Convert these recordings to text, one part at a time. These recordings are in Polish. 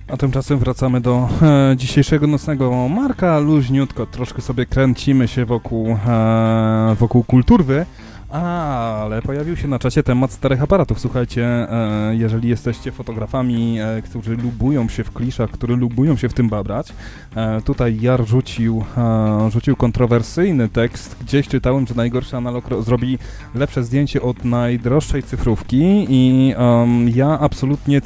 A tymczasem wracamy do dzisiejszego nocnego Marka. Luźniutko, troszkę sobie kręcimy się wokół kulturwy, ale pojawił się na czacie temat starych aparatów. Słuchajcie, jeżeli jesteście fotografami, którzy lubują się w kliszach, którzy lubują się w tym babrać, tutaj Jar rzucił kontrowersyjny tekst. Gdzieś czytałem, że najgorszy analog zrobi lepsze zdjęcie od najdroższej cyfrówki i ja absolutnie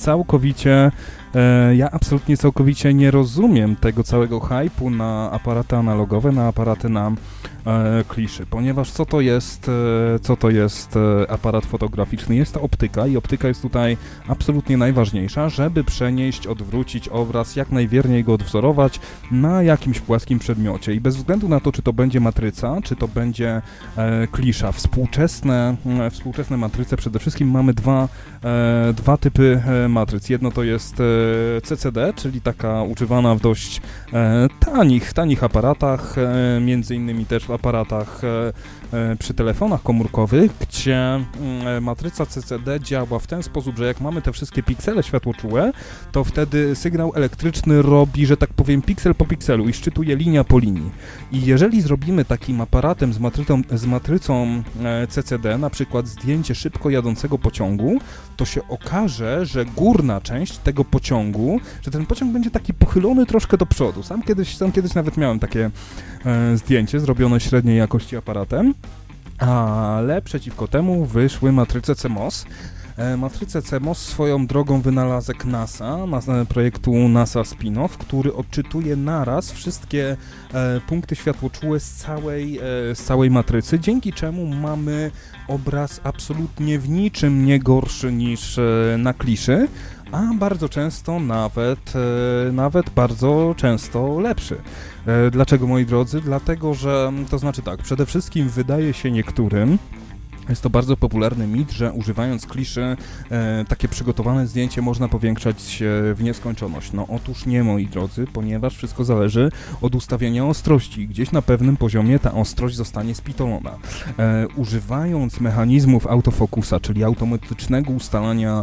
całkowicie nie rozumiem tego całego hype'u na aparaty analogowe, na aparaty na kliszy, ponieważ co to jest aparat fotograficzny? Jest to optyka i optyka jest tutaj absolutnie najważniejsza, żeby przenieść, odwrócić obraz, jak najwierniej go odwzorować na jakimś płaskim przedmiocie i bez względu na to, czy to będzie matryca, czy to będzie klisza. Współczesne matryce, przede wszystkim mamy dwa typy matryc. Jedno to jest CCD, czyli taka używana w dość tanich aparatach, między innymi też w aparatach przy telefonach komórkowych, gdzie matryca CCD działa w ten sposób, że jak mamy te wszystkie piksele światłoczułe, to wtedy sygnał elektryczny robi, że tak powiem, piksel po pikselu i szczytuje linia po linii. I jeżeli zrobimy takim aparatem z matrycą CCD, na przykład zdjęcie szybko jadącego pociągu, to się okaże, że górna część tego pociągu, że ten pociąg będzie taki pochylony troszkę do przodu. Sam kiedyś nawet miałem takie zdjęcie zrobione średniej jakości aparatem, ale przeciwko temu wyszły matryce CMOS. Matrycę CMOS swoją drogą wynalazek NASA, projektu NASA Spin-off, który odczytuje naraz wszystkie punkty światłoczułe z całej matrycy, dzięki czemu mamy obraz absolutnie w niczym nie gorszy niż na kliszy, a bardzo często nawet bardzo często lepszy. Dlaczego, moi drodzy? Dlatego, że to znaczy tak, przede wszystkim wydaje się niektórym, jest to bardzo popularny mit, że używając kliszy takie przygotowane zdjęcie można powiększać w nieskończoność. No otóż nie, moi drodzy, ponieważ wszystko zależy od ustawienia ostrości. Gdzieś na pewnym poziomie ta ostrość zostanie spitolona. Używając mechanizmów autofokusa, czyli automatycznego ustalania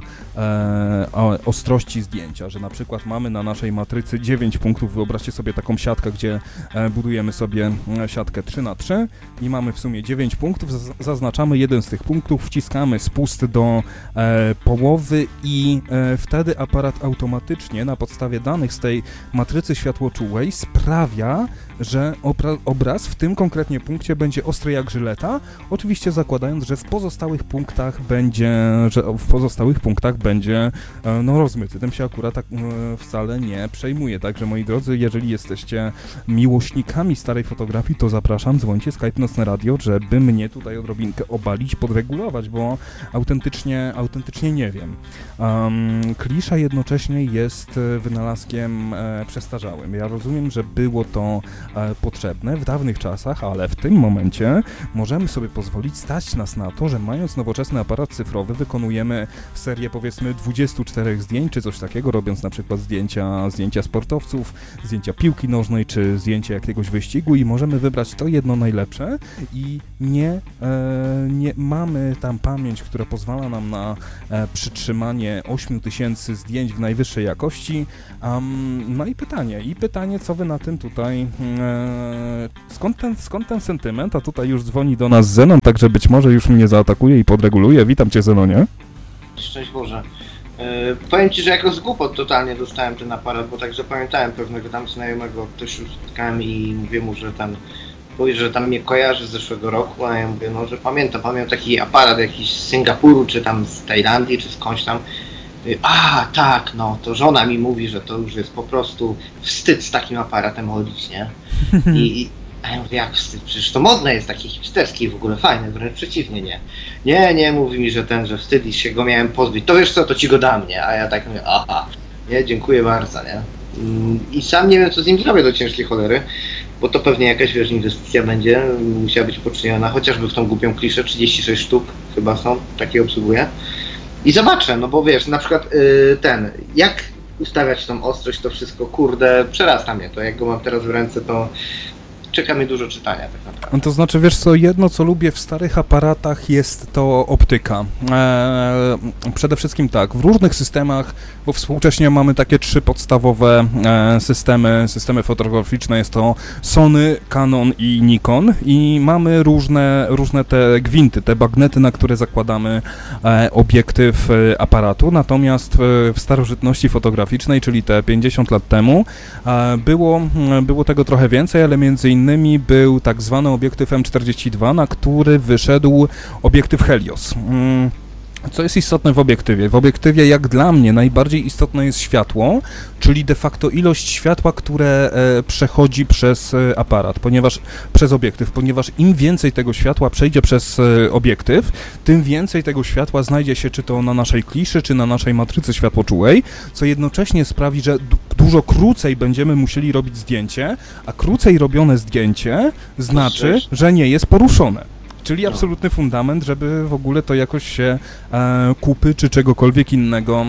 ostrości zdjęcia, że na przykład mamy na naszej matrycy 9 punktów, wyobraźcie sobie taką siatkę, gdzie budujemy sobie siatkę 3x3 i mamy w sumie 9 punktów, zaznaczamy jeden z tych punktów, wciskamy spust do połowy i wtedy aparat automatycznie na podstawie danych z tej matrycy światłoczułej sprawia, że obraz w tym konkretnie punkcie będzie ostry jak żyleta, oczywiście zakładając, że w pozostałych punktach będzie rozmyty. Tym się akurat tak wcale nie przejmuje. Także moi drodzy, jeżeli jesteście miłośnikami starej fotografii, to zapraszam, dzwońcie Skype Nocne Radio, żeby mnie tutaj odrobinkę obalić, podregulować, bo autentycznie nie wiem. Klisza jednocześnie jest wynalazkiem przestarzałym. Ja rozumiem, że było to potrzebne w dawnych czasach, ale w tym momencie możemy sobie pozwolić, stać nas na to, że mając nowoczesny aparat cyfrowy wykonujemy serię powiedzmy 24 zdjęć czy coś takiego, robiąc na przykład zdjęcia sportowców, zdjęcia piłki nożnej czy zdjęcia jakiegoś wyścigu i możemy wybrać to jedno najlepsze i nie mamy tam pamięć, która pozwala nam na przytrzymanie 8000 zdjęć w najwyższej jakości. No i pytanie, co wy na tym tutaj, skąd ten sentyment, a tutaj już dzwoni do nas Zenon, także być może już mnie zaatakuje i podreguluje. Witam cię, Zenonie. Szczęść Boże. Powiem ci, że jako z głupot totalnie dostałem ten aparat, bo tak zapamiętałem pewnego tam znajomego, też już spotkałem i mówię mu, że tam mówi, że tam mnie kojarzy z zeszłego roku, a ja mówię, no, że pamiętam taki aparat jakiś z Singapuru, czy tam z Tajlandii, czy skądś tam. A, tak, no, to żona mi mówi, że to już jest po prostu wstyd z takim aparatem chodzić, nie? A ja mówię, jak wstyd? Przecież to modne jest, takie hipsterskie i w ogóle fajne, wręcz przeciwnie, nie. Nie, mówi mi, że wstyd i się go miałem pozbyć. To wiesz co, to ci go dam, nie? A ja tak mówię, aha, nie, dziękuję bardzo, nie? I sam nie wiem, co z nim zrobię do ciężkiej cholery, bo to pewnie jakaś, wiesz, inwestycja będzie musiała być poczyniona, chociażby w tą głupią kliszę, 36 sztuk chyba są, takie obsługuję. I zobaczę, no bo wiesz, na przykład jak ustawiać tą ostrość, to wszystko, kurde, przerasta mnie to, jak go mam teraz w ręce, to czeka mnie dużo czytania tak naprawdę. No to znaczy, wiesz co, jedno co lubię w starych aparatach jest to optyka. Przede wszystkim tak, w różnych systemach, bo współcześnie mamy takie 3 podstawowe systemy fotograficzne, jest to Sony, Canon i Nikon i mamy różne te gwinty, te bagnety, na które zakładamy obiektyw aparatu, natomiast w starożytności fotograficznej, czyli te 50 lat temu, było tego trochę więcej, ale między innymi był tak zwany obiektyw M42, na który wyszedł obiektyw Helios. Co jest istotne w obiektywie? W obiektywie, jak dla mnie, najbardziej istotne jest światło, czyli de facto ilość światła, które przechodzi przez aparat, przez obiektyw, ponieważ im więcej tego światła przejdzie przez obiektyw, tym więcej tego światła znajdzie się czy to na naszej kliszy, czy na naszej matrycy światłoczułej, co jednocześnie sprawi, że dużo krócej będziemy musieli robić zdjęcie, a krócej robione zdjęcie znaczy, że nie jest poruszone. Czyli absolutny fundament, żeby w ogóle to jakoś się kupy czy czegokolwiek innego,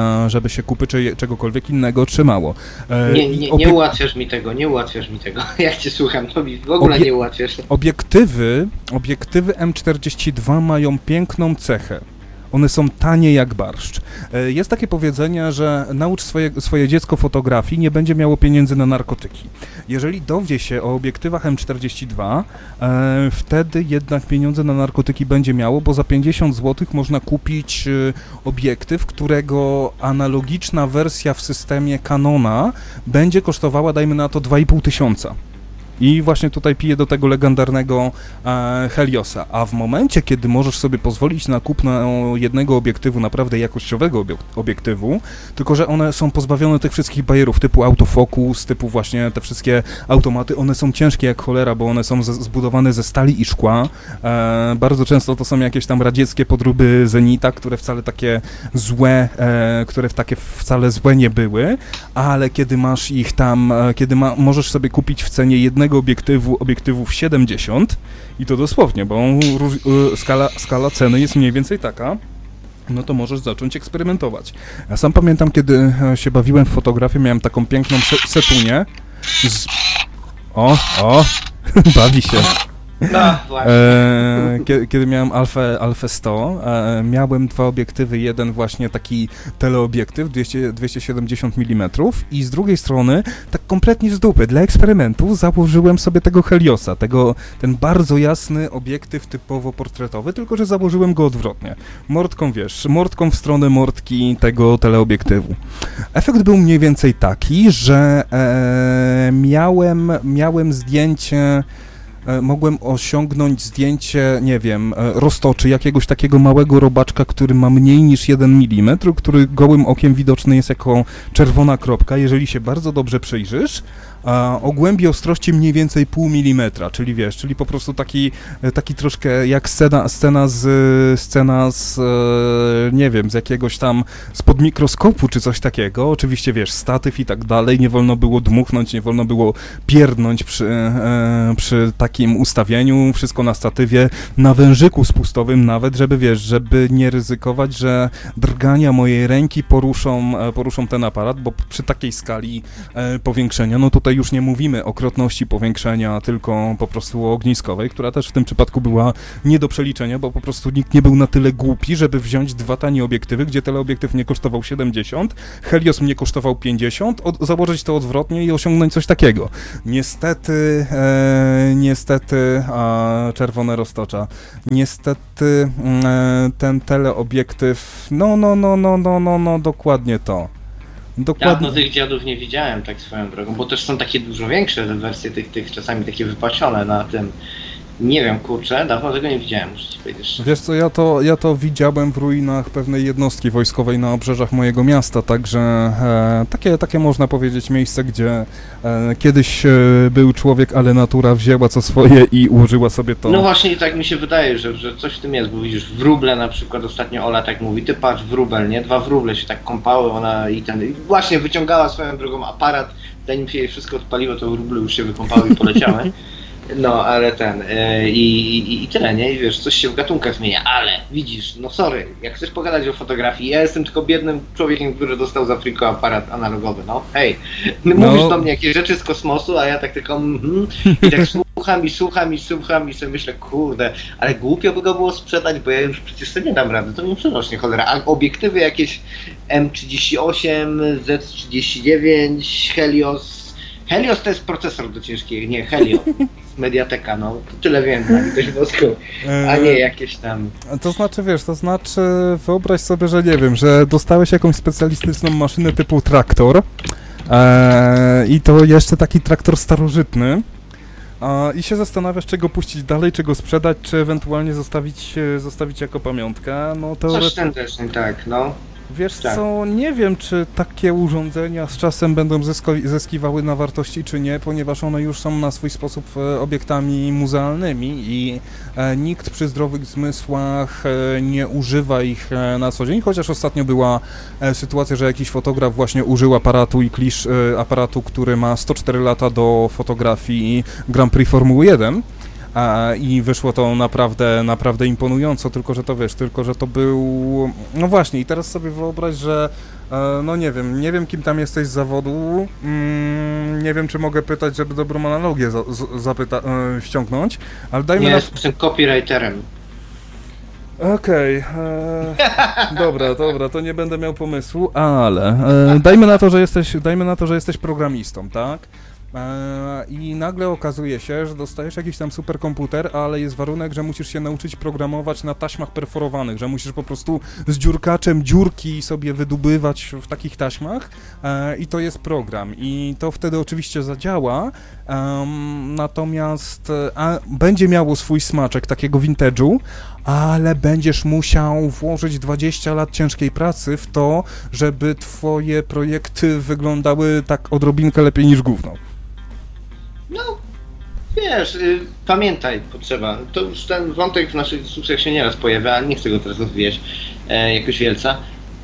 trzymało. Nie ułatwiasz mi tego, jak cię słucham, to mi w ogóle nie ułatwiasz. Obiektywy M42 mają piękną cechę. One są tanie jak barszcz. Jest takie powiedzenie, że naucz swoje dziecko fotografii, nie będzie miało pieniędzy na narkotyki. Jeżeli dowie się o obiektywach M42, wtedy jednak pieniądze na narkotyki będzie miało, bo za 50 zł można kupić obiektyw, którego analogiczna wersja w systemie Canona będzie kosztowała, dajmy na to, 2500. I właśnie tutaj piję do tego legendarnego Heliosa. A w momencie, kiedy możesz sobie pozwolić na kupno jednego obiektywu, naprawdę jakościowego obiektywu, tylko że one są pozbawione tych wszystkich bajerów typu autofocus, typu właśnie te wszystkie automaty, one są ciężkie jak cholera, bo one są zbudowane ze stali i szkła. Bardzo często to są jakieś tam radzieckie podróby Zenita, które wcale takie złe, wcale nie były, ale kiedy masz ich tam, możesz sobie kupić w cenie jednego obiektywów 70 i to dosłownie, bo skala ceny jest mniej więcej taka, no to możesz zacząć eksperymentować. Ja sam pamiętam, kiedy się bawiłem w fotografię, miałem taką piękną setunię bawi się. No, właśnie. Kiedy miałem Alfę 100, miałem 2 obiektywy, jeden właśnie taki teleobiektyw 270 mm i z drugiej strony, tak kompletnie z dupy, dla eksperymentu założyłem sobie tego Heliosa, ten bardzo jasny obiektyw typowo portretowy, tylko że założyłem go odwrotnie. Mordką w stronę mordki tego teleobiektywu. Efekt był mniej więcej taki, że miałem zdjęcie, mogłem osiągnąć zdjęcie, nie wiem, roztoczy jakiegoś takiego małego robaczka, który ma mniej niż 1 mm, który gołym okiem widoczny jest jako czerwona kropka, jeżeli się bardzo dobrze przyjrzysz, o głębi ostrości mniej więcej 0,5 mm, czyli po prostu taki troszkę jak scena z nie wiem, z jakiegoś tam spod mikroskopu czy coś takiego, oczywiście statyw i tak dalej, nie wolno było dmuchnąć, nie wolno było pierdnąć przy takim ustawieniu, wszystko na statywie, na wężyku spustowym nawet, żeby nie ryzykować, że drgania mojej ręki poruszą ten aparat, bo przy takiej skali powiększenia, no tutaj już nie mówimy o krotności powiększenia, tylko po prostu o ogniskowej, która też w tym przypadku była nie do przeliczenia, bo po prostu nikt nie był na tyle głupi, żeby wziąć 2 tanie obiektywy, gdzie teleobiektyw mnie kosztował 70, Helios mnie kosztował 50, założyć to odwrotnie i osiągnąć coś takiego. Niestety, czerwone roztocza. Niestety ten teleobiektyw, dokładnie to. Dawno tych dziadów nie widziałem, tak swoją drogą, bo też są takie dużo większe wersje tych czasami takie wypasione na tym. Nie wiem, kurczę, dawno tego nie widziałem, muszę ci powiedzieć. Wiesz co, ja to widziałem w ruinach pewnej jednostki wojskowej na obrzeżach mojego miasta, także takie można powiedzieć miejsce, gdzie kiedyś był człowiek, ale natura wzięła co swoje i ułożyła sobie to. No właśnie i tak mi się wydaje, że coś w tym jest, bo widzisz, wróble na przykład, ostatnio Ola tak mówi, ty patrz, wróbel, nie? 2 wróble się tak kąpały, ona i właśnie wyciągała swoją drogą aparat, zanim się jej wszystko odpaliło, to wróble już się wykąpały i poleciały. No, ale i tyle, nie? I wiesz, coś się w gatunkach zmienia, ale widzisz, no sorry, jak chcesz pogadać o fotografii, ja jestem tylko biednym człowiekiem, który dostał z Afriko aparat analogowy, no hej, mówisz do mnie jakieś rzeczy z kosmosu, a ja tak tylko i tak słucham i sobie myślę, kurde, ale głupio by go było sprzedać, bo ja już przecież sobie nie dam rady, to mi przerośnie cholera, a obiektywy jakieś M38, Z39, Helios to jest procesor do ciężkiego, nie, Helio z Mediateka, no, to tyle wiem, na litość boską, a nie jakieś tam... To znaczy, wiesz, wyobraź sobie, że nie wiem, że dostałeś jakąś specjalistyczną maszynę typu traktor i to jeszcze taki traktor starożytny i się zastanawiasz, czego puścić dalej, czego sprzedać, czy ewentualnie zostawić jako pamiątkę, no to... Coś tendencznie, tak, no. Wiesz co, nie wiem, czy takie urządzenia z czasem będą zyskiwały na wartości, czy nie, ponieważ one już są na swój sposób obiektami muzealnymi i nikt przy zdrowych zmysłach nie używa ich na co dzień, chociaż ostatnio była sytuacja, że jakiś fotograf właśnie użył aparatu i klisz, aparatu, który ma 104 lata do fotografii Grand Prix Formuły 1. I wyszło to naprawdę imponująco, tylko że to był... No właśnie, i teraz sobie wyobraź, że no nie wiem kim tam jesteś z zawodu, nie wiem czy mogę pytać, żeby dobrą analogię ściągnąć, ale dajmy nie, na... jestem copywriterem. Okej, dobra, to nie będę miał pomysłu, ale dajmy na to, że jesteś programistą, tak? I nagle okazuje się, że dostajesz jakiś tam superkomputer, ale jest warunek, że musisz się nauczyć programować na taśmach perforowanych, że musisz po prostu z dziurkaczem dziurki sobie wydobywać w takich taśmach i to jest program i to wtedy oczywiście zadziała, natomiast będzie miało swój smaczek takiego vintage'u, ale będziesz musiał włożyć 20 lat ciężkiej pracy w to, żeby twoje projekty wyglądały tak odrobinkę lepiej niż gówno. No, wiesz, pamiętaj, potrzeba. To już ten wątek w naszych dyskusjach się nieraz pojawia, ale nie chcę go teraz rozwijać jakoś wielca.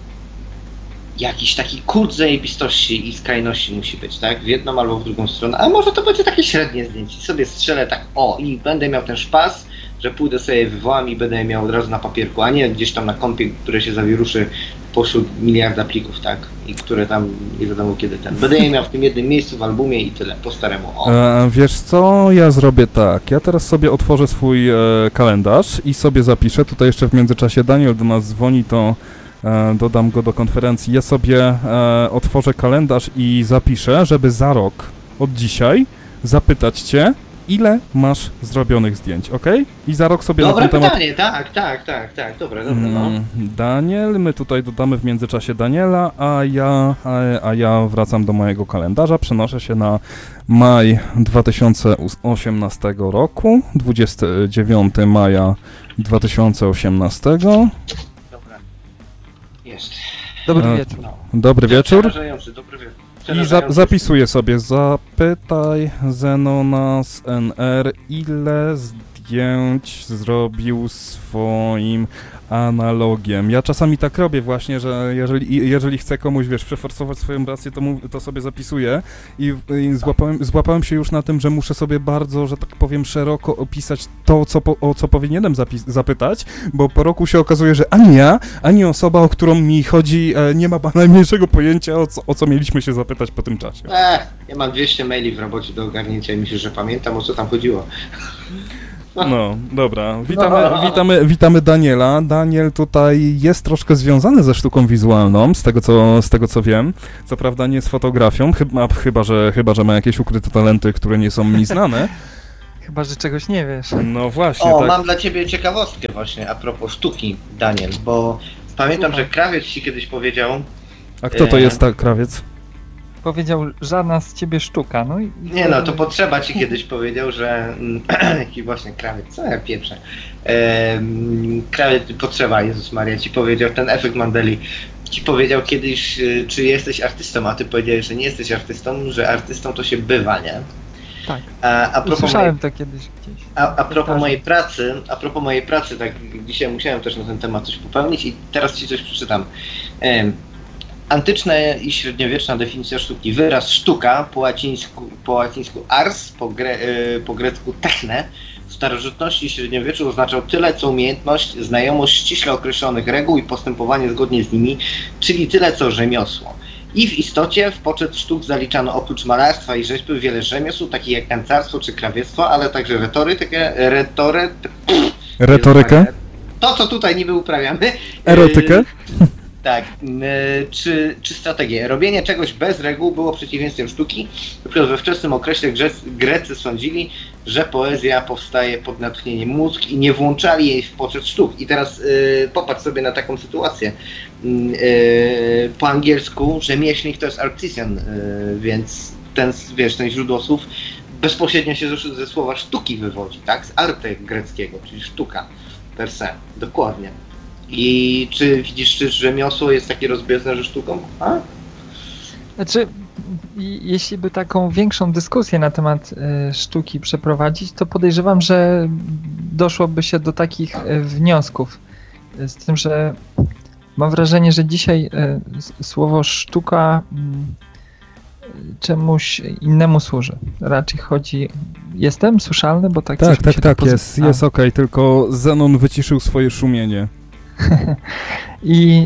Jakiś taki kurt zajebistości i skrajności musi być, tak? W jedną albo w drugą stronę. A może to będzie takie średnie zdjęcie. Sobie strzelę tak, i będę miał ten szpas, że pójdę sobie wywołam i będę miał od razu na papierku, a nie gdzieś tam na kompie, które się zawiruszy pośród miliarda plików, tak? I które tam nie wiadomo kiedy będę je miał w tym jednym miejscu w albumie i tyle, po staremu. Wiesz co, ja zrobię tak, ja teraz sobie otworzę swój kalendarz i sobie zapiszę, tutaj jeszcze w międzyczasie Daniel do nas dzwoni, to dodam go do konferencji, ja sobie otworzę kalendarz i zapiszę, żeby za rok od dzisiaj zapytać Cię, ile masz zrobionych zdjęć, ok? I za rok sobie dobre na ten temat... pytanie, tak, dobra, no. Daniel, my tutaj dodamy w międzyczasie Daniela, a ja wracam do mojego kalendarza, przenoszę się na maj 2018 roku, 29 maja 2018. Dobra, jest. Dobry wieczór. No. Dobry wieczór. Dobry wieczór. I zapisuję sobie, zapytaj Zenona z NR, ile zdjęć zrobił swoim analogiem. Ja czasami tak robię właśnie, że jeżeli chcę komuś, przeforsować swoją rację, to sobie zapisuję i złapałem się już na tym, że muszę sobie bardzo, że tak powiem, szeroko opisać to, o co powinienem zapytać, bo po roku się okazuje, że ani ja, ani osoba, o którą mi chodzi, nie ma najmniejszego pojęcia, o co mieliśmy się zapytać po tym czasie. Ja mam 200 maili w robocie do ogarnięcia i myślę, że pamiętam, o co tam chodziło. No, dobra. Witamy Daniela. Daniel tutaj jest troszkę związany ze sztuką wizualną, z tego co wiem. Co prawda nie z fotografią, chyba że ma jakieś ukryte talenty, które nie są mi znane. Chyba, że czegoś nie wiesz. No właśnie, tak. Mam dla ciebie ciekawostkę właśnie a propos sztuki, Daniel, bo pamiętam, że krawiec ci kiedyś powiedział... A kto to jest ta krawiec? Powiedział, żadna z ciebie sztuka, no i... Nie no, to potrzeba ci kiedyś powiedział, że... Jaki właśnie krawiec, co ja pieprzę. Krawiec, potrzeba, Jezus Maria, ci powiedział, ten efekt Mandeli, ci powiedział kiedyś, czy jesteś artystą, a ty powiedziałeś, że nie jesteś artystą, że artystą to się bywa, nie? Tak, Słyszałem to kiedyś gdzieś. A propos mojej pracy, tak dzisiaj musiałem też na ten temat coś popełnić i teraz ci coś przeczytam. antyczna i średniowieczna definicja sztuki. Wyraz sztuka, po łacińsku ars, po grecku techne, w starożytności i średniowieczu oznaczał tyle, co umiejętność, znajomość ściśle określonych reguł i postępowanie zgodnie z nimi, czyli tyle, co rzemiosło. I w istocie w poczet sztuk zaliczano oprócz malarstwa i rzeźby wiele rzemiosł, takich jak tancarstwo czy krawiectwo, ale także Retorykę? To, co tutaj niby uprawiamy. Erotykę? Tak, czy strategię. Robienie czegoś bez reguł było przeciwieństwem sztuki. Dopiero we wczesnym okresie Grecy sądzili, że poezja powstaje pod natchnieniem mózg i nie włączali jej w poczet sztuk. I teraz popatrz sobie na taką sytuację. Po angielsku rzemieślnik to jest artisan, więc ten źródło słów bezpośrednio się ze słowa sztuki wywodzi, tak? Z arte greckiego, czyli sztuka per se, dokładnie. I czy widzisz, czy rzemiosło jest takie rozbieżne, że sztuką? A? Znaczy, jeśli by taką większą dyskusję na temat sztuki przeprowadzić, to podejrzewam, że doszłoby się do takich wniosków. Z tym, że mam wrażenie, że dzisiaj słowo sztuka czemuś innemu służy. Raczej chodzi... Jestem słyszalny, bo tak Tak, jest okej, tylko Zenon wyciszył swoje szumienie. I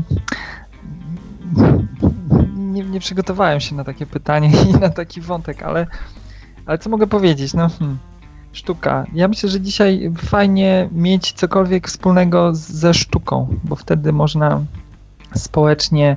nie przygotowałem się na takie pytanie i na taki wątek, ale co mogę powiedzieć? No, sztuka. Ja myślę, że dzisiaj fajnie mieć cokolwiek wspólnego ze sztuką, bo wtedy można społecznie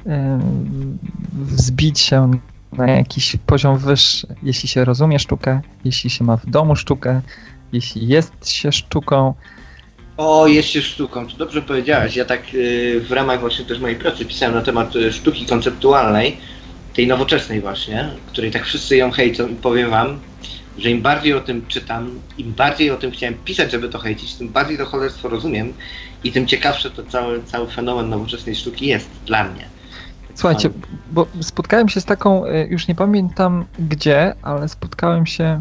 wzbić się na jakiś poziom wyższy. Jeśli się rozumie sztukę, jeśli się ma w domu sztukę, jeśli jest się sztuką. O, jest się sztuką, to dobrze powiedziałeś. Ja tak w ramach właśnie też mojej pracy pisałem na temat sztuki konceptualnej, tej nowoczesnej właśnie, której tak wszyscy ją hejcą i powiem wam, że im bardziej o tym czytam, im bardziej o tym chciałem pisać, żeby to hejcić, tym bardziej to cholerstwo rozumiem i tym ciekawsze to cały fenomen nowoczesnej sztuki jest dla mnie. Słuchajcie, bo spotkałem się z taką, już nie pamiętam gdzie, ale spotkałem się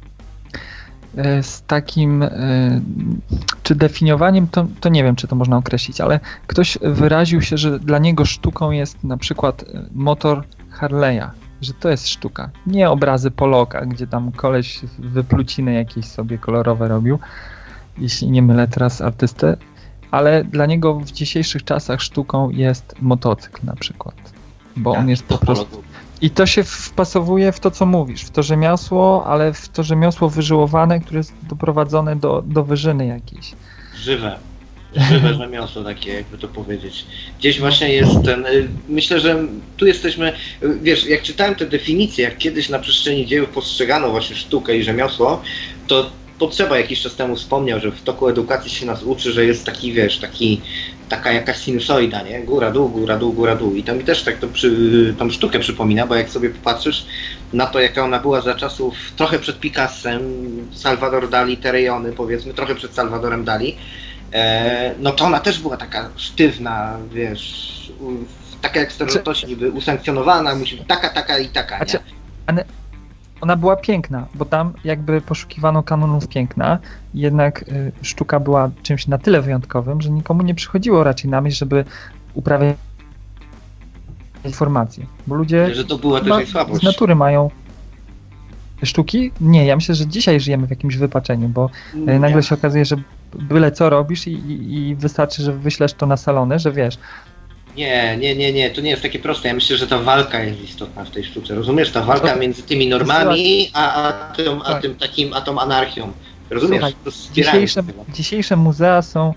z takim, czy definiowaniem, to nie wiem, czy to można określić, ale ktoś wyraził się, że dla niego sztuką jest na przykład motor Harley'a, że to jest sztuka. Nie obrazy Poloka, gdzie tam koleś wypluciny jakieś sobie kolorowe robił, jeśli nie mylę teraz artystę, ale dla niego w dzisiejszych czasach sztuką jest motocykl na przykład, bo on jest po prostu... I to się wpasowuje w to, co mówisz, w to rzemiosło, ale w to rzemiosło wyżyłowane, które jest doprowadzone do wyżyny jakiejś. Żywe rzemiosło takie, jakby to powiedzieć. Gdzieś właśnie jest ten, myślę, że tu jesteśmy, wiesz, jak czytałem te definicje, jak kiedyś na przestrzeni dziejów postrzegano właśnie sztukę i rzemiosło, to Potrzeba jakiś czas temu wspomniał, że w toku edukacji się nas uczy, że jest taki, wiesz, taka jakaś sinusoida, nie? Góra, dół, góra, dół, góra, dół. I to mi też tak tą sztukę przypomina, bo jak sobie popatrzysz na to, jaka ona była za czasów trochę przed Picassem, Salvador Dali, te rejony, powiedzmy, trochę przed Salvadorem Dali, no to ona też była taka sztywna, wiesz, taka jak starożytność niby usankcjonowana, musi być taka i taka, nie? Ona była piękna, bo tam jakby poszukiwano kanonów piękna, jednak sztuka była czymś na tyle wyjątkowym, że nikomu nie przychodziło raczej na myśl, żeby uprawiać informacje, bo ludzie że to była też słabość. Z natury mają sztuki? Nie, ja myślę, że dzisiaj żyjemy w jakimś wypaczeniu, bo nagle się okazuje, że byle co robisz i wystarczy, że wyślesz to na salony, że wiesz. Nie, to nie jest takie proste. Ja myślę, że ta walka jest istotna w tej sztuce. Rozumiesz? Ta walka między tymi normami, a tą anarchią. Rozumiesz? Słuchaj, dzisiejsze muzea są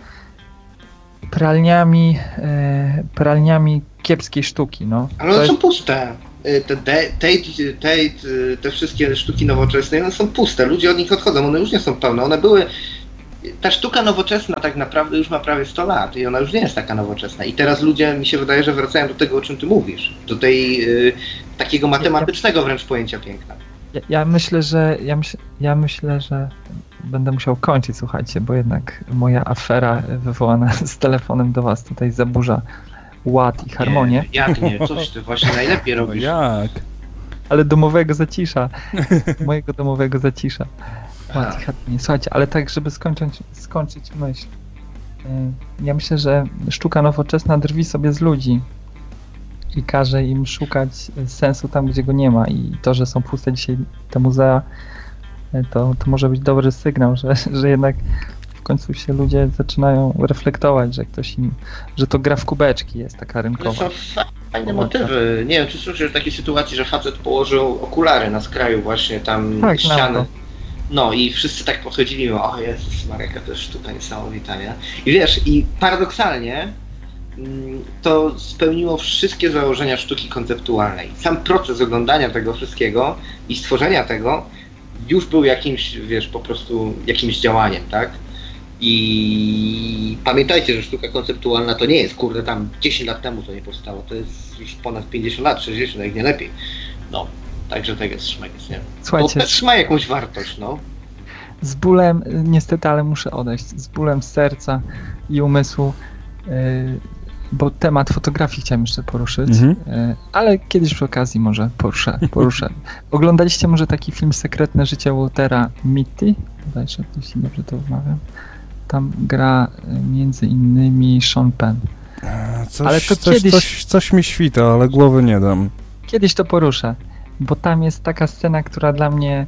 pralniami kiepskiej sztuki. No. Ale one są puste. Te wszystkie sztuki nowoczesne, one są puste. Ludzie od nich odchodzą, one już nie są pełne. One były... Ta sztuka nowoczesna tak naprawdę już ma prawie 100 lat i ona już nie jest taka nowoczesna. I teraz ludzie, mi się wydaje, że wracają do tego, o czym ty mówisz. Do tej takiego matematycznego wręcz pojęcia piękna. Ja myślę, że będę musiał kończyć, słuchajcie, bo jednak moja afera wywołana z telefonem do was tutaj zaburza ład i harmonię. Jak nie? Coś ty właśnie najlepiej robisz. Jak? Ale domowego zacisza. Mojego domowego zacisza. Słuchajcie, ale tak, żeby skończyć myśl. Ja myślę, że sztuka nowoczesna drwi sobie z ludzi. i każe im szukać sensu tam, gdzie go nie ma. I to, że są puste dzisiaj te muzea, to może być dobry sygnał, że jednak w końcu się ludzie zaczynają reflektować, że to gra w kubeczki jest taka rynkowa. To są fajne motywy. Nie wiem, czy słyszysz o takiej sytuacji, że facet położył okulary na skraju właśnie tam ściany. No i wszyscy tak podchodzili i o Jezus Mareka, to jest sztuka niesamowita, nie? I wiesz, i paradoksalnie to spełniło wszystkie założenia sztuki konceptualnej. Sam proces oglądania tego wszystkiego i stworzenia tego już był jakimś, wiesz, po prostu jakimś działaniem, tak? I pamiętajcie, że sztuka konceptualna to nie jest, kurde, tam 10 lat temu to nie powstało, to jest już ponad 50 lat, 60, jak nie lepiej. No, także tak jest Szmajec, nie? Słuchajcie, to też ma jakąś wartość, no. Z bólem, niestety, ale muszę odejść, z bólem serca i umysłu, bo temat fotografii chciałem jeszcze poruszyć, ale kiedyś przy okazji może poruszę. Oglądaliście może taki film Sekretne życie Waltera Mitty? Bodajże, jeśli dobrze to wymawiam. Tam gra między innymi Sean Penn. Coś mi świta, ale głowy nie dam. Kiedyś to poruszę, bo tam jest taka scena, która dla mnie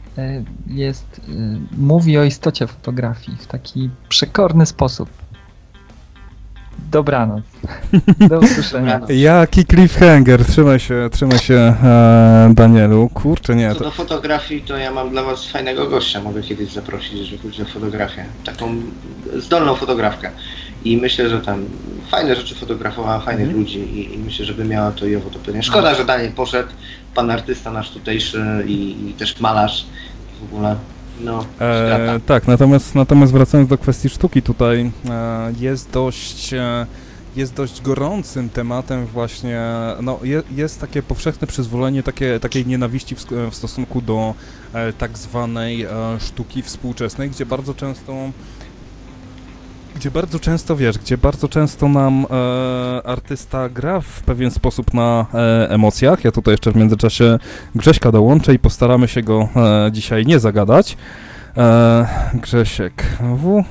mówi o istocie fotografii w taki przekorny sposób. Dobranoc. Do usłyszenia. Jaki cliffhanger. Trzymaj się Danielu. Kurczę, nie. Co do fotografii, to ja mam dla was fajnego gościa. Mogę kiedyś zaprosić, jeżeli chodzi o fotografię. Taką zdolną fotografkę. I myślę, że tam fajne rzeczy fotografowała, fajnych ludzi i myślę, że by miała to i owo to pewnie. Szkoda, że Daniel poszedł. Pan artysta nasz tutejszy i też malarz w ogóle. No, tak, natomiast wracając do kwestii sztuki, tutaj jest dość gorącym tematem właśnie, no jest takie powszechne przyzwolenie takiej nienawiści w stosunku do tak zwanej sztuki współczesnej, gdzie bardzo często nam artysta gra w pewien sposób na emocjach. Ja tutaj jeszcze w międzyczasie Grześka dołączę i postaramy się go dzisiaj nie zagadać. Grzesiek W.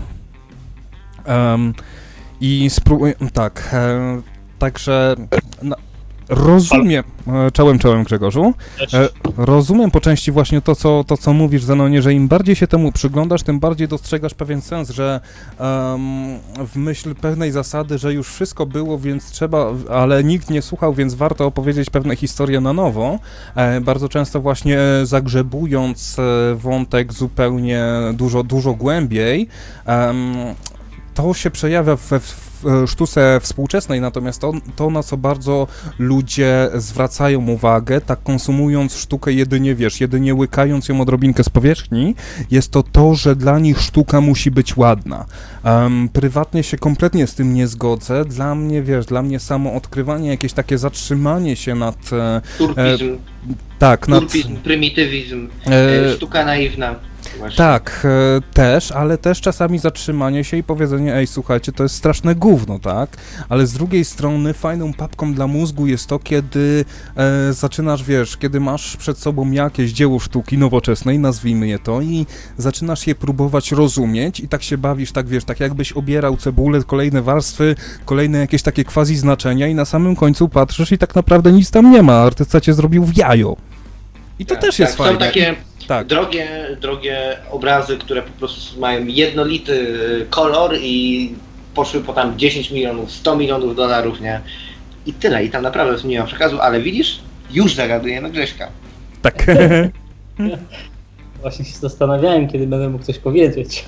I spróbuję, tak, także rozumiem, czołem Grzegorzu, rozumiem po części właśnie to, co mówisz, Zenonie, że im bardziej się temu przyglądasz, tym bardziej dostrzegasz pewien sens, że w myśl pewnej zasady, że już wszystko było, więc ale nikt nie słuchał, więc warto opowiedzieć pewne historie na nowo, bardzo często właśnie zagrzebując wątek zupełnie dużo głębiej, to się przejawia w sztuce współczesnej, natomiast to, na co bardzo ludzie zwracają uwagę, tak konsumując sztukę jedynie łykając ją odrobinkę z powierzchni, jest to, że dla nich sztuka musi być ładna. Prywatnie się kompletnie z tym nie zgodzę. Dla mnie samo odkrywanie, jakieś takie zatrzymanie się nad... Turpizm. Tak, Turpizm, prymitywizm, sztuka naiwna. Właśnie. Tak, ale też czasami zatrzymanie się i powiedzenie, ej, słuchajcie, to jest straszne gówno, tak? Ale z drugiej strony fajną papką dla mózgu jest to, kiedy zaczynasz, kiedy masz przed sobą jakieś dzieło sztuki nowoczesnej, nazwijmy je to, i zaczynasz je próbować rozumieć i tak się bawisz, tak jakbyś obierał cebulę, kolejne warstwy, kolejne jakieś takie quasi znaczenia i na samym końcu patrzysz i tak naprawdę nic tam nie ma, artysta cię zrobił w jajo. I to też jest fajne. Są takie drogie obrazy, które po prostu mają jednolity kolor i poszły po tam 10 milionów, 100 milionów dolarów, nie? I tyle. I tam naprawdę nie ma przekazu, ale widzisz? Już zagadujemy Grześka. Tak. Właśnie się zastanawiałem, kiedy będę mógł coś powiedzieć.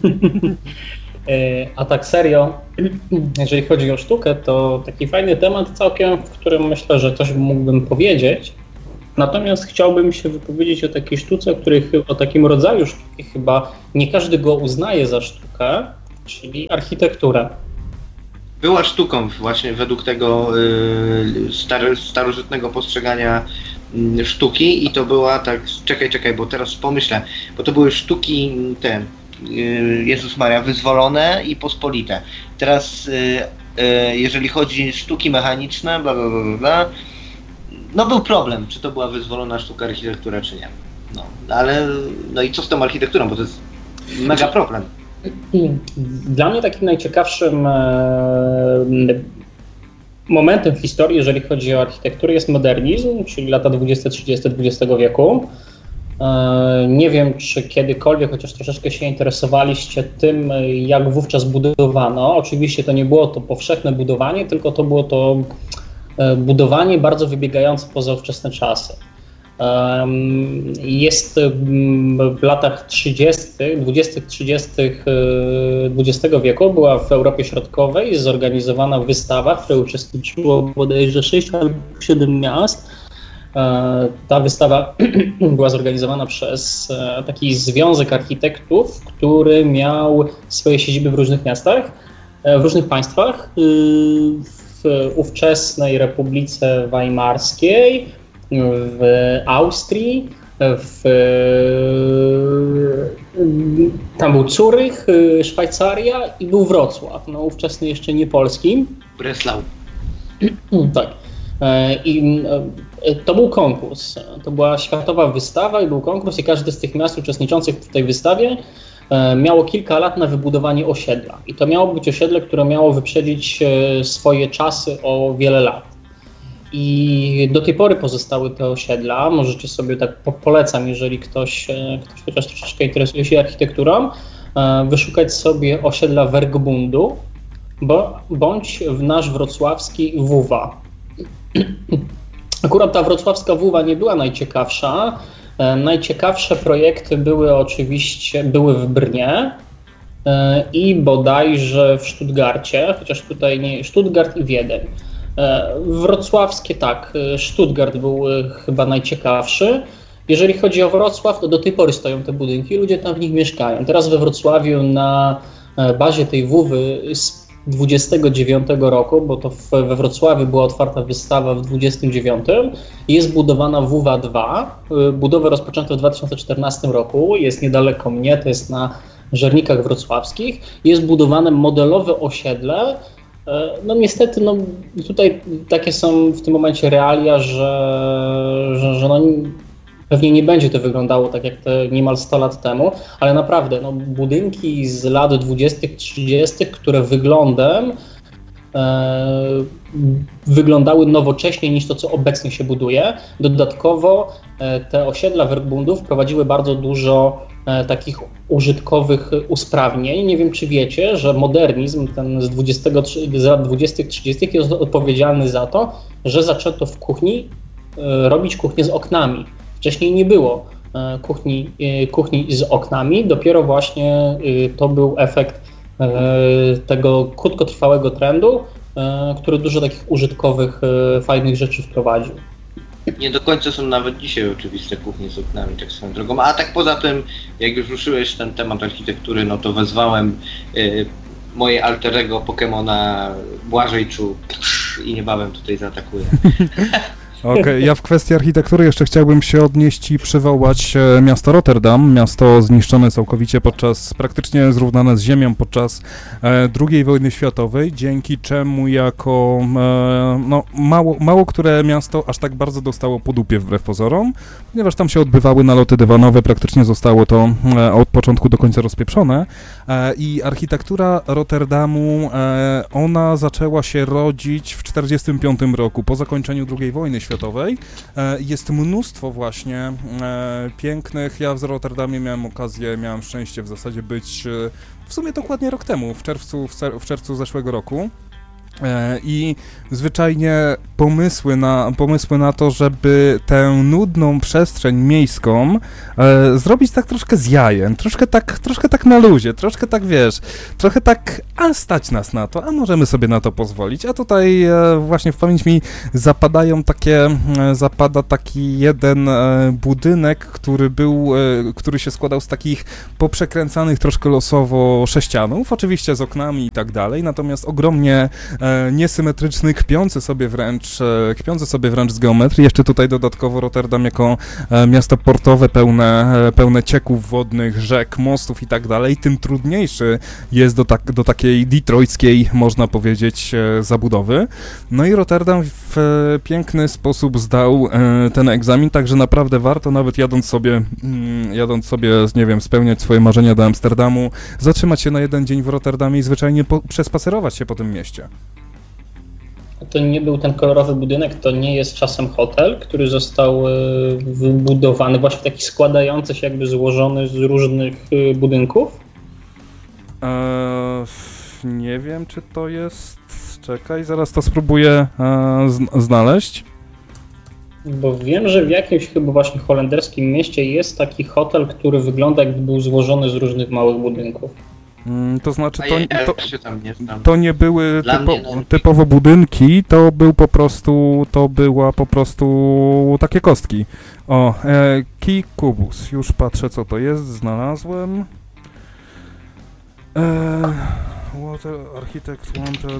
A tak serio, jeżeli chodzi o sztukę, to taki fajny temat całkiem, w którym myślę, że coś mógłbym powiedzieć. Natomiast chciałbym się wypowiedzieć o takiej sztuce, o takim rodzaju sztuki chyba nie każdy go uznaje za sztukę, czyli architekturę. Była sztuką właśnie według tego starożytnego postrzegania sztuki i to była tak, czekaj, bo teraz pomyślę, bo to były sztuki te, Jezus Maria, wyzwolone i pospolite. Teraz jeżeli chodzi o sztuki mechaniczne, bla bla bla bla, no był problem, czy to była wyzwolona sztuka architektura, czy nie. No, ale no i co z tą architekturą, bo to jest mega problem. Dla mnie takim najciekawszym momentem w historii, jeżeli chodzi o architekturę, jest modernizm, czyli lata 20-30 XX wieku. Nie wiem, czy kiedykolwiek, chociaż troszeczkę się interesowaliście tym, jak wówczas budowano. Oczywiście to nie było to powszechne budowanie, tylko to było to budowanie bardzo wybiegające poza ówczesne czasy. Jest w latach 20-30 XX wieku była w Europie Środkowej zorganizowana wystawa, w której uczestniczyło bodajże 6 albo 7 miast. Ta wystawa była zorganizowana przez taki związek architektów, który miał swoje siedziby w różnych miastach, w różnych państwach, w ówczesnej Republice Weimarskiej, w Austrii, tam był Zurych, Szwajcaria i był Wrocław, no ówczesny jeszcze nie polski. Breslau. Tak. I to był konkurs, to była światowa wystawa i był konkurs i każde z tych miast uczestniczących w tej wystawie miało kilka lat na wybudowanie osiedla. I to miało być osiedle, które miało wyprzedzić swoje czasy o wiele lat. I do tej pory pozostały te osiedla, możecie sobie tak polecam, jeżeli ktoś chociaż troszeczkę interesuje się architekturą, wyszukać sobie osiedla Werkbundu bądź w nasz wrocławski WUWA. Akurat ta wrocławska WUWA nie była najciekawsza. Najciekawsze projekty były w Brnie i bodajże w Stuttgarcie, chociaż tutaj nie, Stuttgart i Wiedeń. Wrocławskie tak, Stuttgart był chyba najciekawszy. Jeżeli chodzi o Wrocław, to do tej pory stoją te budynki, ludzie tam w nich mieszkają. Teraz we Wrocławiu na bazie tej WUWy z 29 roku, bo to we Wrocławiu była otwarta wystawa w 29, jest budowana WUWA 2. Budowę rozpoczęto w 2014 roku, jest niedaleko mnie, to jest na Żernikach Wrocławskich. Jest budowane modelowe osiedle. No niestety, no tutaj takie są w tym momencie realia, że no, pewnie nie będzie to wyglądało tak jak te niemal 100 lat temu, ale naprawdę no, budynki z lat 20-30, które wyglądem wyglądały nowocześniej niż to, co obecnie się buduje. Dodatkowo te osiedla Werkbundów wprowadziły bardzo dużo takich użytkowych usprawnień. Nie wiem, czy wiecie, że modernizm ten z lat 20-30 jest odpowiedzialny za to, że zaczęto w kuchni robić kuchnię z oknami. Wcześniej nie było kuchni z oknami, dopiero właśnie to był efekt tego krótkotrwałego trendu, który dużo takich użytkowych, fajnych rzeczy wprowadził. Nie do końca są nawet dzisiaj oczywiste kuchnie z oknami, tak swoją drogą. A tak poza tym, jak już ruszyłeś ten temat architektury, no to wezwałem moje alterego Pokemona Błażejczu i niebawem tutaj zaatakuję. Okej, ja w kwestii architektury jeszcze chciałbym się odnieść i przywołać miasto Rotterdam, miasto zniszczone całkowicie praktycznie zrównane z ziemią podczas II wojny światowej, dzięki czemu jako mało które miasto aż tak bardzo dostało po dupie wbrew pozorom, ponieważ tam się odbywały naloty dywanowe, praktycznie zostało to od początku do końca rozpieprzone i architektura Rotterdamu, ona zaczęła się rodzić w 1945 roku, po zakończeniu II wojny światowej. Jest mnóstwo właśnie pięknych, ja w Rotterdamie miałem szczęście w zasadzie być w sumie dokładnie rok temu, w czerwcu zeszłego roku. I zwyczajnie pomysły na to, żeby tę nudną przestrzeń miejską zrobić tak troszkę z jajem, troszkę tak na luzie, troszkę tak wiesz, trochę tak, a stać nas na to, a możemy sobie na to pozwolić, a tutaj właśnie w pamięć mi zapada taki jeden budynek, który się składał z takich poprzekręcanych troszkę losowo sześcianów, oczywiście z oknami i tak dalej, natomiast ogromnie niesymetryczny, kpiący sobie wręcz z geometrii. Jeszcze tutaj dodatkowo Rotterdam jako miasto portowe, pełne cieków wodnych, rzek, mostów i tak dalej, tym trudniejszy jest do takiej detroitskiej, można powiedzieć, zabudowy. No i Rotterdam w piękny sposób zdał ten egzamin, także naprawdę warto, nawet jadąc sobie, nie wiem, spełniać swoje marzenia do Amsterdamu, zatrzymać się na jeden dzień w Rotterdamie i zwyczajnie przespacerować się po tym mieście. to nie był ten kolorowy budynek, to nie jest czasem hotel, który został wybudowany właśnie taki składający się jakby złożony z różnych budynków? Nie wiem, czy to jest... Czekaj, zaraz to spróbuję znaleźć. Bo wiem, że w jakimś chyba właśnie holenderskim mieście jest taki hotel, który wygląda jakby był złożony z różnych małych budynków. To znaczy, to nie były Dla typowo budynki, to była po prostu takie kostki. O, Key Kubus, już patrzę co to jest, znalazłem. Water Architect Wanted.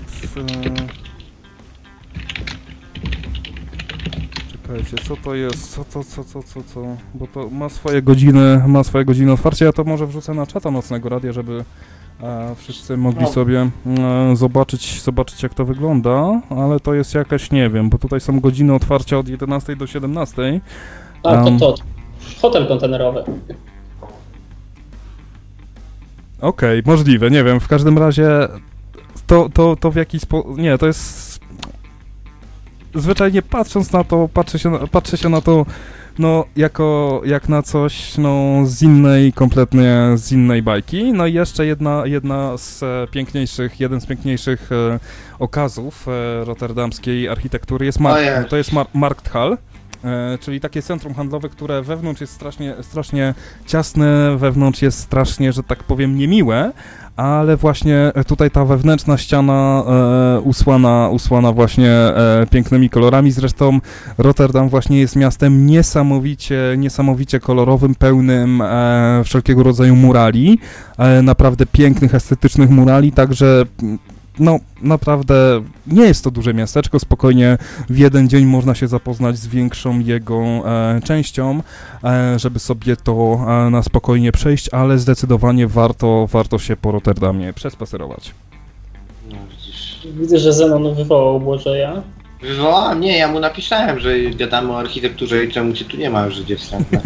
Czekajcie, co to jest? Co? Bo to ma swoje godziny otwarcia. Ja to może wrzucę na czata Nocnego Radia, żeby wszyscy mogli sobie zobaczyć jak to wygląda, ale to jest jakaś, nie wiem, bo tutaj są godziny otwarcia od 11 do 17. To hotel kontenerowy. Okej, możliwe, nie wiem, w każdym razie to w jakiś sposób, nie, to jest, zwyczajnie patrząc na to, patrzę się na to, no, jak na coś, no, kompletnie z innej bajki. No i jeszcze jeden z piękniejszych okazów rotterdamskiej architektury jest Markthal. Czyli takie centrum handlowe, które wewnątrz jest strasznie ciasne, wewnątrz jest strasznie, że tak powiem, niemiłe, ale właśnie tutaj ta wewnętrzna ściana usłana właśnie pięknymi kolorami. Zresztą Rotterdam właśnie jest miastem niesamowicie kolorowym, pełnym wszelkiego rodzaju murali, naprawdę pięknych, estetycznych murali, także no, naprawdę nie jest to duże miasteczko, spokojnie w jeden dzień można się zapoznać z większą jego częścią, żeby sobie to na spokojnie przejść, ale zdecydowanie warto się po Rotterdamie przespacerować. No, widzisz. Widzę, że Zenon wywołał Błażeja. Wywołałem? Nie, ja mu napisałem, że gadamy o architekturze i czemu cię tu nie ma, Żydzie wstępne.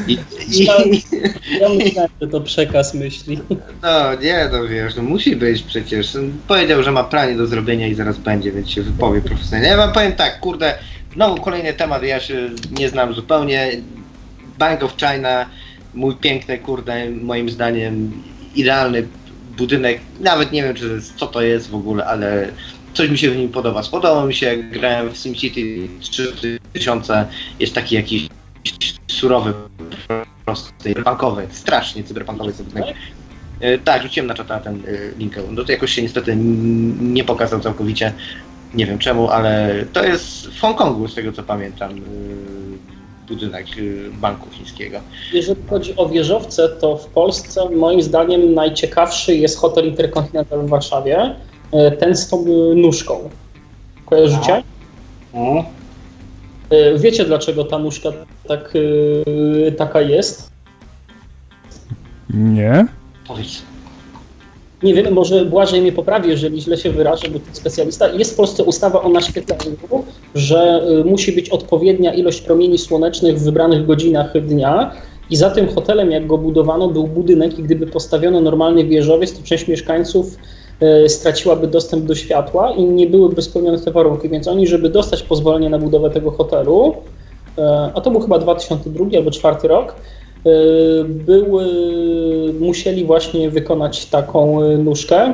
Ja myślałem, że to przekaz myśli. No nie, no wiesz, no musi być przecież. Powiedział, że ma pranie do zrobienia i zaraz będzie, więc się wypowie profesjonalnie. Ja wam powiem tak, kurde, znowu kolejny temat, ja się nie znam zupełnie. Bank of China, mój piękny, kurde, moim zdaniem idealny budynek. Nawet nie wiem, co to jest w ogóle, ale coś mi się w nim podoba. Spodobał mi się, jak grałem w SimCity 3000, jest taki jakiś surowy, prosty, cyberpunkowy, strasznie cyberpunkowy budynek. Tak, rzuciłem na czata ten link. No to jakoś się niestety nie pokazał całkowicie. Nie wiem czemu, ale to jest w Hongkongu, z tego co pamiętam, budynek banku chińskiego. Jeżeli chodzi o wieżowce, to w Polsce moim zdaniem najciekawszy jest hotel Intercontinental w Warszawie. Ten z tą nóżką. Kojarzycie? Wiecie, dlaczego ta nóżka taka jest? Nie. Powiedz. Nie wiem, może Błażej mnie poprawi, jeżeli źle się wyrażę, bo to specjalista. Jest w Polsce ustawa o naświetleniu, że musi być odpowiednia ilość promieni słonecznych w wybranych godzinach dnia i za tym hotelem, jak go budowano, był budynek i gdyby postawiono normalny wieżowiec, to część mieszkańców straciłaby dostęp do światła i nie byłyby spełnione te warunki, więc oni, żeby dostać pozwolenie na budowę tego hotelu, a to był chyba 2002 albo 2004 rok, musieli właśnie wykonać taką nóżkę.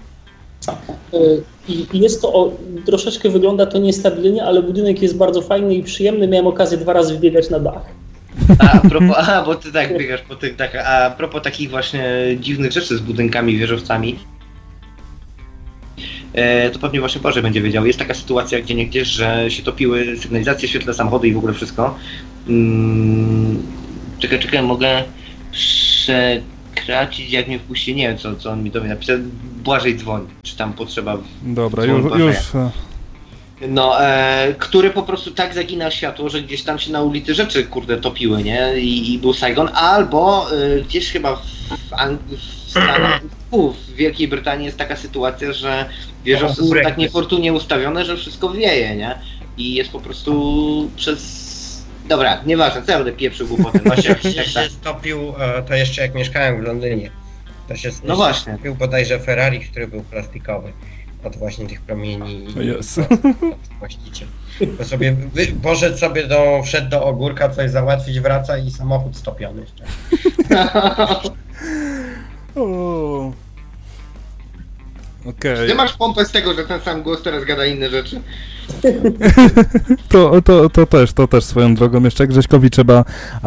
I jest to, troszeczkę wygląda to niestabilnie, ale budynek jest bardzo fajny i przyjemny. Miałem okazję 2 razy wbiegać na dach. Bo ty tak biegasz po tych dachach, a propos takich właśnie dziwnych rzeczy z budynkami, wieżowcami, to pewnie właśnie Boże będzie wiedział. Jest taka sytuacja gdzie że się topiły sygnalizacje świetlne, samochody i w ogóle wszystko. Czekaj, mogę przekracić, jak mnie wpuści, nie wiem co on mi do mnie napisał. Błażej dzwoni, czy tam potrzeba... Dobra, już. No, który po prostu tak zaginał światło, że gdzieś tam się na ulicy rzeczy, kurde, topiły, nie? I był Saigon, albo gdzieś chyba w Stanach, w Wielkiej Brytanii jest taka sytuacja, że wieżowce są tak niefortunnie ustawione, że wszystko wieje, nie? I jest po prostu przez... Dobra, nieważne, co ja będę pieprzył głupoty. Właśnie się stopił, to jeszcze jak mieszkałem w Londynie, to się no właśnie stopił bodajże Ferrari, który był plastikowy. od właśnie tych promieni Yes. właściciel. Bo sobie poszedł sobie wszedł do ogórka, coś załatwić, wraca i samochód stopiony jeszcze. O. Okej. Ty masz pompę z tego, że ten sam głos teraz gada inne rzeczy? To też swoją drogą jeszcze Grześkowi trzeba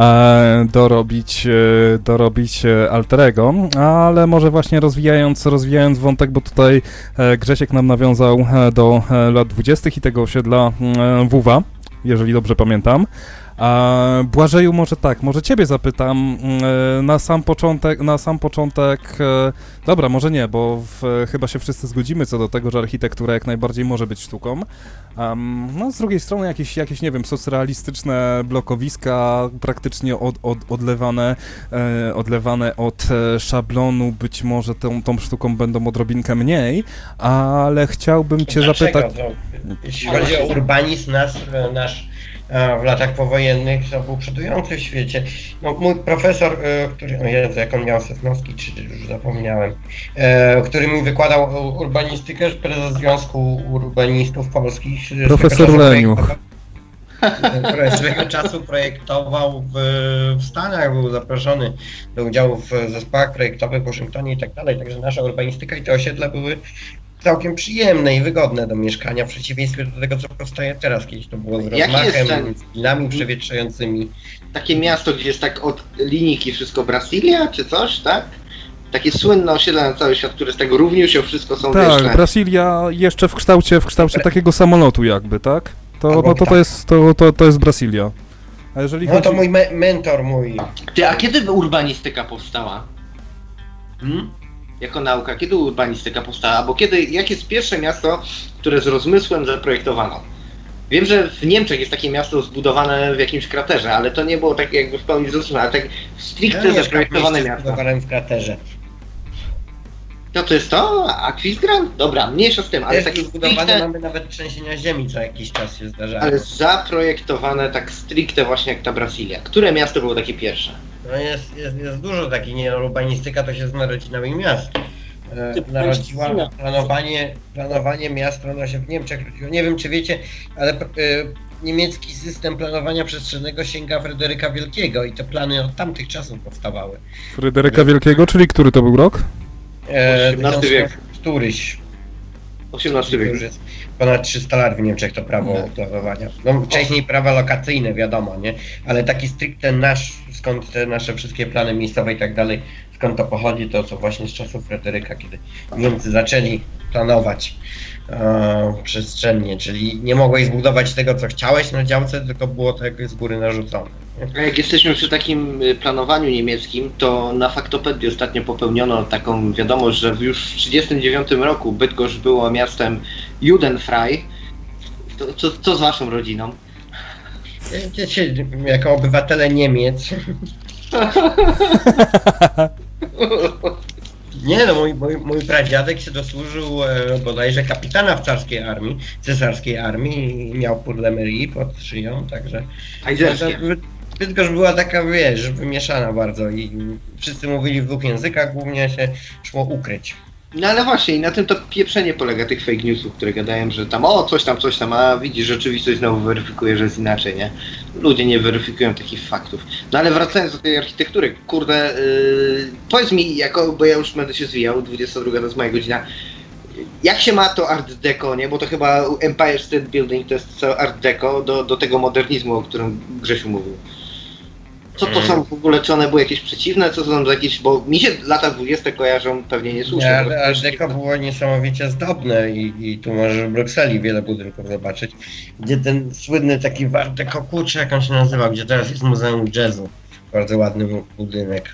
dorobić alterego, ale może właśnie rozwijając wątek, bo tutaj Grzesiek nam nawiązał do lat 20. i tego osiedla WUWA, jeżeli dobrze pamiętam. Błażeju, może ciebie zapytam na sam początek, dobra, może nie, bo chyba się wszyscy zgodzimy co do tego, że architektura jak najbardziej może być sztuką. No z drugiej strony jakieś nie wiem, socrealistyczne blokowiska, praktycznie odlewane od szablonu, być może tą sztuką będą odrobinkę mniej, ale chciałbym cię zapytać... Jeśli chodzi o urbanizm nasz w latach powojennych, to był przodujący w świecie. No, mój profesor, jak on miał Sosnowski, czy już zapomniałem, który mi wykładał urbanistykę, prezes Związku Urbanistów Polskich. Profesor Leniu. Swego czasu projektował w Stanach, był zaproszony do udziału w zespołach projektowych w Waszyngtonie i tak dalej, także nasza urbanistyka i te osiedla były całkiem przyjemne i wygodne do mieszkania, w przeciwieństwie do tego, co powstaje teraz. Kiedyś to było z rozmachem, z linami przewietrzającymi. Takie miasto, gdzie jest tak od linijki wszystko Brasilia, czy coś, tak? Takie słynne osiedle na cały świat, które z tego równiusio wszystko są Tak, wieszne. Brasilia jeszcze w kształcie takiego samolotu jakby, tak? To jest Brasilia. A jeżeli no to mój mentor mój. Ty, a kiedy urbanistyka powstała? Jako nauka, kiedy urbanistyka powstała? Albo jakie jest pierwsze miasto, które z rozmysłem zaprojektowano? Wiem, że w Niemczech jest takie miasto zbudowane w jakimś kraterze, ale to nie było tak jakby w pełni z rozmysłem, ale tak stricte zaprojektowane miasto. Zbudowałem w kraterze. No to jest to? Aquisgrad? Dobra, mniejsza z tym, ale takie zbudowane mamy nawet trzęsienia ziemi, co jakiś czas się zdarzają. Ale zaprojektowane tak stricte właśnie jak ta Brasilia. Które miasto było takie pierwsze? No jest dużo takich, nie, urbanistyka to się z narodzinami miast. Narodziła planowanie miast, ono się w Niemczech rodziło. Nie wiem, czy wiecie, ale niemiecki system planowania przestrzennego sięga Fryderyka Wielkiego i te plany od tamtych czasów powstawały. Fryderyka Wielkiego, czyli który to był rok? XVIII wiek. Któryś. XVIII wiek. Już jest ponad 300 lat w Niemczech to prawo planowania. No wcześniej prawa lokacyjne, wiadomo, nie? Ale taki stricte skąd te nasze wszystkie plany miejscowe i tak dalej, skąd to pochodzi, to co właśnie z czasów Fryderyka, kiedy Niemcy zaczęli planować przestrzennie, czyli nie mogłeś zbudować tego, co chciałeś na działce, tylko było to jakby z góry narzucone. A jak jesteśmy przy takim planowaniu niemieckim, to na Faktopedii ostatnio popełniono taką wiadomość, że już w 1939 roku Bydgoszcz było miastem Judenfrei. Co z waszą rodziną? Wiecie, jako obywatele Niemiec. Nie no, mój pradziadek się dosłużył bodajże kapitana w cesarskiej armii i miał purlemerii pod szyją, także Bydgoszcz była taka, wiesz, wymieszana bardzo i wszyscy mówili w dwóch językach, głównie się szło ukryć. No ale właśnie i na tym to pieprzenie polega tych fake newsów, które gadają, że tam coś tam, a widzisz, rzeczywistość znowu weryfikuje, że jest inaczej, nie? Ludzie nie weryfikują takich faktów. No ale wracając do tej architektury, kurde, powiedz mi, bo ja już będę się zwijał, 22 to jest moja godzina, jak się ma to art deco, nie? Bo to chyba Empire State Building to jest art deco do tego modernizmu, o którym Grzesiu mówił. Co to są w ogóle, czy one były jakieś przeciwne, co są to jakieś, bo mi się lata 20 kojarzą pewnie niesłusznie. Nie, ale Art Deco było niesamowicie zdobne i tu możesz w Brukseli wiele budynków zobaczyć, gdzie ten słynny taki Art Deco, kurczę, jak on się nazywał, gdzie teraz jest Muzeum Jazzu, bardzo ładny budynek.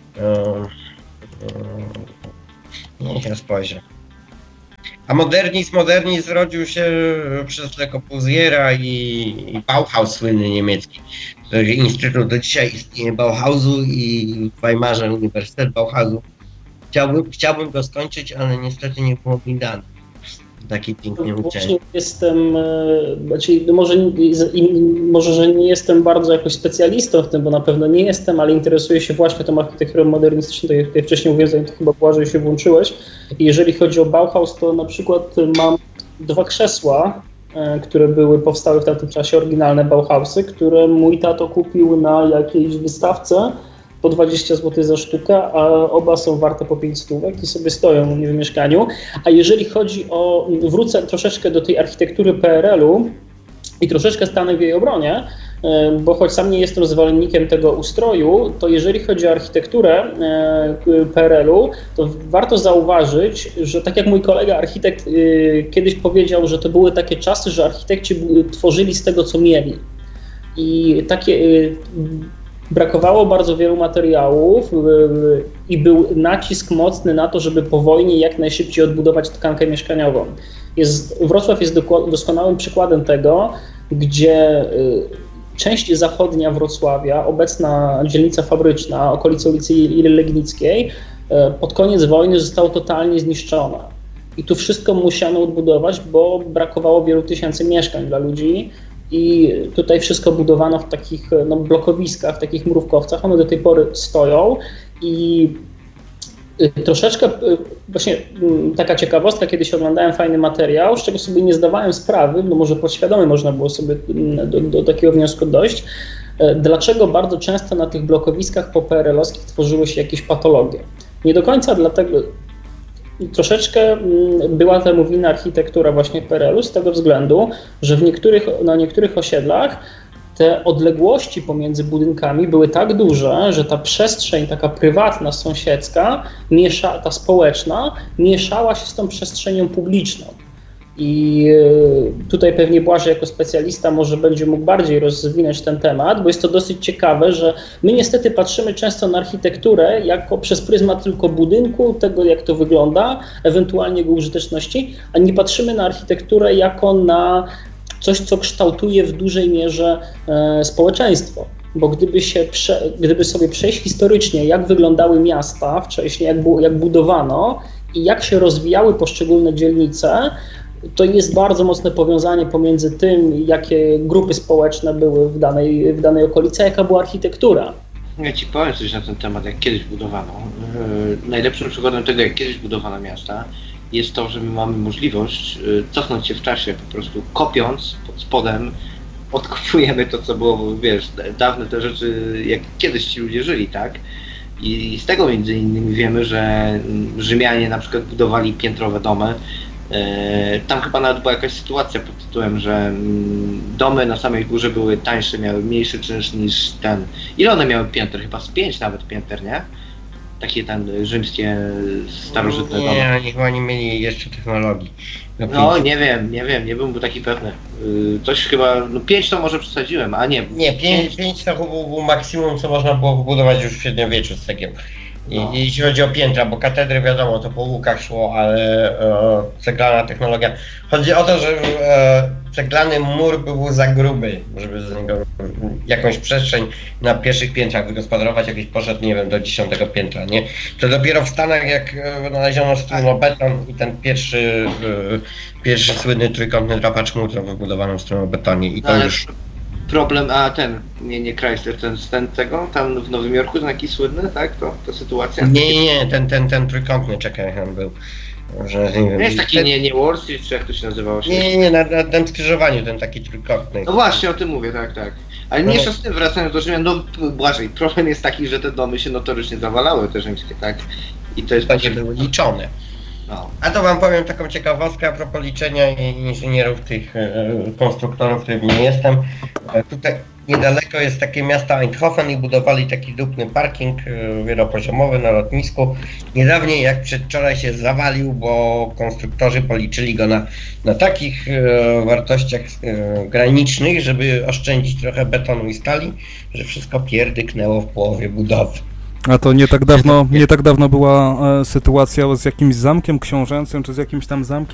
Niech ja spojrzę. A modernizm zrodził się przez Le Corbusiera i Bauhaus słynny niemiecki. Instytut do dzisiaj istnieje Bauhausu i w Weimarze Uniwersytet Bauhausu. Chciałbym go skończyć, ale niestety nie było mi dane. taki pięknie Właśnie ucięli. jestem, może, że nie jestem bardzo jakoś specjalistą w tym, bo na pewno nie jestem, ale interesuję się właśnie tą architekturą modernistyczną, tak jak tutaj wcześniej mówiłem, to chyba Błażej się włączyłeś. I jeżeli chodzi o Bauhaus, to na przykład mam 2 krzesła, które powstały w tamtym czasie, oryginalne Bauhausy, które mój tato kupił na jakiejś wystawce po 20 zł za sztukę, a oba są warte po 5 stówek i sobie stoją u mnie w mieszkaniu. A jeżeli chodzi o, wrócę troszeczkę do tej architektury PRL-u i troszeczkę stanę w jej obronie, bo choć sam nie jestem zwolennikiem tego ustroju, to jeżeli chodzi o architekturę PRL-u, to warto zauważyć, że tak jak mój kolega architekt kiedyś powiedział, że to były takie czasy, że architekci tworzyli z tego, co mieli. I brakowało bardzo wielu materiałów i był nacisk mocny na to, żeby po wojnie jak najszybciej odbudować tkankę mieszkaniową. Wrocław jest doskonałym przykładem tego, gdzie część zachodnia Wrocławia, obecna dzielnica fabryczna, okolice ulicy Legnickiej, pod koniec wojny została totalnie zniszczona. I tu wszystko musiano odbudować, bo brakowało wielu tysięcy mieszkań dla ludzi. I tutaj wszystko budowano w takich blokowiskach, w takich mrówkowcach. One do tej pory stoją i troszeczkę, właśnie taka ciekawostka, kiedyś oglądałem fajny materiał, z czego sobie nie zdawałem sprawy, no może podświadomie można było sobie do takiego wniosku dojść, dlaczego bardzo często na tych blokowiskach poPRL-owskich tworzyły się jakieś patologie. Nie do końca dlatego, troszeczkę była temu winna architektura właśnie PRL-u z tego względu, że na niektórych osiedlach te odległości pomiędzy budynkami były tak duże, że ta przestrzeń taka prywatna, sąsiedzka, ta społeczna, mieszała się z tą przestrzenią publiczną. I tutaj pewnie Błażej jako specjalista może będzie mógł bardziej rozwinąć ten temat, bo jest to dosyć ciekawe, że my niestety patrzymy często na architekturę jako przez pryzmat tylko budynku, tego jak to wygląda, ewentualnie jego użyteczności, a nie patrzymy na architekturę jako na coś, co kształtuje w dużej mierze społeczeństwo. Bo gdyby sobie przejść historycznie, jak wyglądały miasta wcześniej, jak budowano i jak się rozwijały poszczególne dzielnice, to jest bardzo mocne powiązanie pomiędzy tym, jakie grupy społeczne były w danej okolicy, a jaka była architektura. Ja ci powiem coś na ten temat, jak kiedyś budowano. Najlepszym przykładem tego, jak kiedyś budowano miasta, jest to, że my mamy możliwość cofnąć się w czasie, po prostu kopiąc pod spodem, odkopujemy to, co było, wiesz, dawne te rzeczy, jak kiedyś ci ludzie żyli, tak? I z tego między innymi wiemy, że Rzymianie na przykład budowali piętrowe domy. Tam chyba nawet była jakaś sytuacja pod tytułem, że domy na samej górze były tańsze, miały mniejszy czynsz niż ten. Ile one miały pięter? Chyba z 5 nawet pięter, nie? Takie rzymskie, starożytne domy. Nie, oni chyba nie mieli jeszcze technologii. No nie wiem, nie byłbym taki pewny. Coś chyba, 5 to może przesadziłem, a nie. Nie, 5 to był maksimum, co można było wybudować już w średniowieczu z cegieł. No. Jeśli chodzi o piętra, bo katedry wiadomo, to po łukach szło, ale ceglana technologia. Chodzi o to, że ceglany mur był za gruby, żeby z niego jakąś przestrzeń na pierwszych piętrach wygospodarować, jakiś poszedł, nie wiem, do 10 piętra, nie? To dopiero w Stanach, jak znaleziono strunobeton i ten pierwszy słynny trójkątny drapacz mur, to wybudowano w strunobetonie i to już... Problem, nie Chrysler, ten tego, tam w Nowym Jorku, ten taki słynny, tak, to sytuacja? Nie, ten trójkątny, czekaj, jak on był. Że, nie wiem, jest taki, nie Wall Street, czy jak to się nazywało? Nie, na tym skrzyżowaniu, ten taki trójkątny. No właśnie, o tym mówię, tak. Ale mniejsza z tym, wracając do Rzymian, no Błażej, problem jest taki, że te domy się notorycznie zawalały, te rzymskie, tak? I to jest... To nie były liczone. No. A to wam powiem taką ciekawostkę a propos liczenia inżynierów, tych konstruktorów, którym nie jestem. Tutaj niedaleko jest takie miasto Eindhoven i budowali taki dupny parking wielopoziomowy na lotnisku. Niedawniej, jak przedwczoraj się zawalił, bo konstruktorzy policzyli go na takich wartościach granicznych, żeby oszczędzić trochę betonu i stali, że wszystko pierdyknęło w połowie budowy. A to nie tak dawno była sytuacja z jakimś zamkiem książęcym, czy z jakimś tam zamkiem